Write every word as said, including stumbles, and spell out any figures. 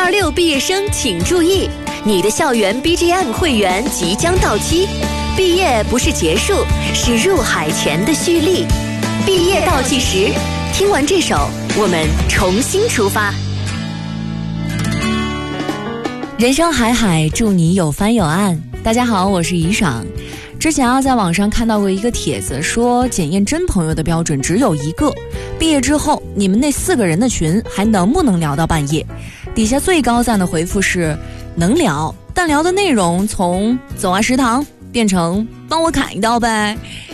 二六毕业生请注意，你的校园 B G M 会员即将到期，毕业不是结束，是入海前的蓄力。毕业倒计时，听完这首，我们重新出发。人生海海，祝你有帆有岸。大家好，我是怡爽。之前啊，在网上看到过一个帖子，说检验真朋友的标准只有一个，毕业之后你们那四个人的群还能不能聊到半夜？底下最高赞的回复是能聊，但聊的内容从走啊食堂变成帮我砍一刀呗。